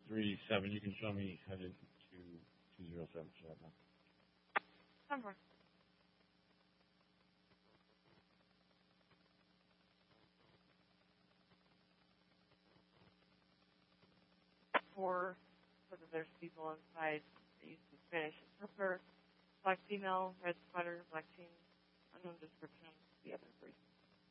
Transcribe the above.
237. You can show me headed to 207 for that now. Number. Whether there's people inside that use the Spanish interpreter, black female, red sweater, black jeans, unknown description, the other three.